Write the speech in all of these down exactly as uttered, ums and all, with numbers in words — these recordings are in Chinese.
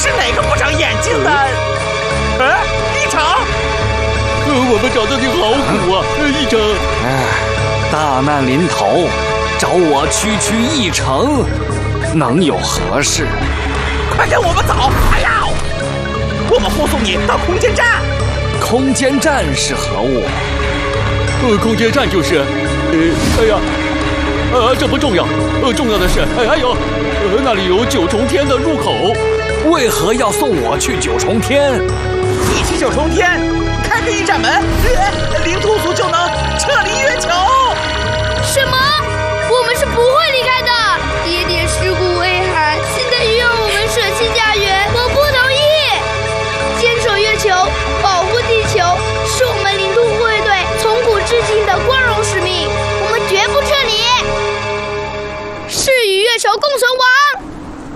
是哪个不长眼睛的？呃，一成， 呃，我们找到你好苦啊，一成。 哎，大难临头，找我区区一成，能有何事？ 快跟我们走！哎呀，我们护送你到空间站。 空间站是何物？ 呃，空间站就是，呃，哎呀，呃，这不重要，呃，重要的是，哎，还有，呃，那里有九重天的入口。 为何要送我去九重天？ 一起九重天，开个一扇门，呃，灵兔族就能撤离月球。 什么？我们是不会离开的。爹爹尸骨未寒，现在又要我们舍弃家园，我不同意。坚守月球，保护地球，是我们灵兔护卫队从古至今的光荣使命，我们绝不撤离。是与月球共存亡。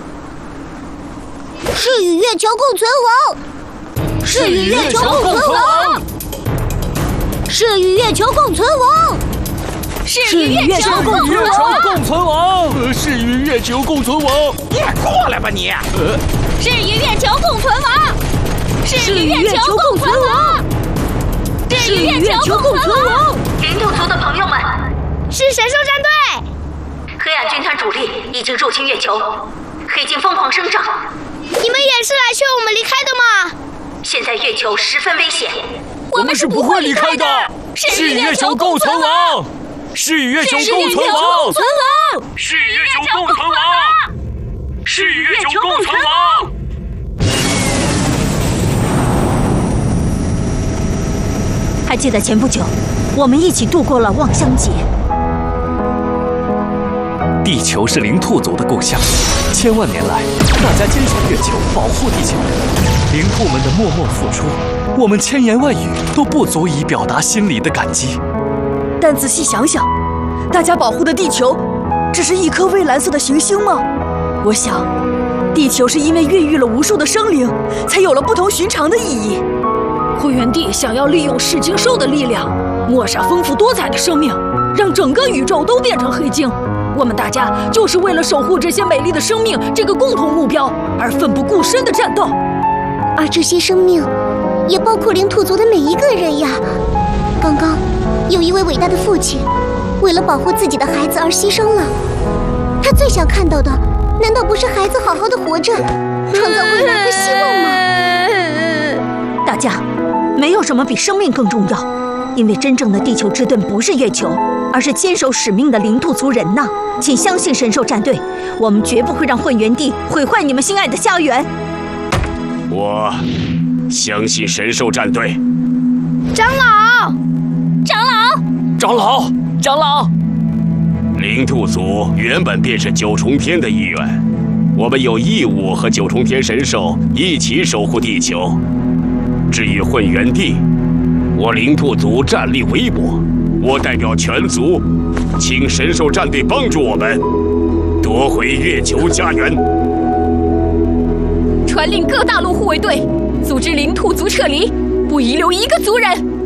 是与月球共存亡。是与月球共存亡。是与月球共存亡。 是与月球共存亡。 共存亡。 呃，是与月球共存亡。 你也过来吧你！ 呃， 是与月球共存亡。是与月球共存亡。是与月球共存亡。 灵兔族的朋友们， 是神兽战队。 黑暗军团主力已经入侵月球，黑鲸疯狂生长。 你们也是来劝我们离开的吗？ 现在月球十分危险， 我们是不会离开的。是与月球共存亡。是与月球共存亡。 是与月球共存亡。是与月球共存亡。 还记得前不久，我们一起度过了望乡节。 地球是灵兔族的故乡，千万年来，大家坚守月球，保护地球。灵兔们的默默付出，我们千言万语都不足以表达心里的感激。 但仔细想想，大家保护的地球，只是一颗蔚蓝色的行星吗？我想，地球是因为孕育了无数的生灵，才有了不同寻常的意义。 灰原地想要利用噬鲸兽的力量，抹杀丰富多彩的生命，让整个宇宙都变成黑鲸。我们大家就是为了守护这些美丽的生命这个共同目标而奋不顾身的战斗。 而这些生命，也包括灵兔族的每一个人呀。刚刚，有一位伟大的父亲，为了保护自己的孩子而牺牲了。他最想看到的，难道不是孩子好好的活着，创造未来和希望吗？ 大家，没有什么比生命更重要，因为真正的地球之盾不是月球，而是坚守使命的灵兔族人呐！请相信神兽战队，我们绝不会让混元帝毁坏你们心爱的家园。 我相信神兽战队。 长老， 长老， 长老，长老， 灵兔族原本便是九重天的一员，我们有义务和九重天神兽一起守护地球。至于混元帝，我灵兔族战力微薄，我代表全族，请神兽战队帮助我们夺回月球家园。 传令各大陆护卫队，组织灵兔族撤离，不遗留一个族人。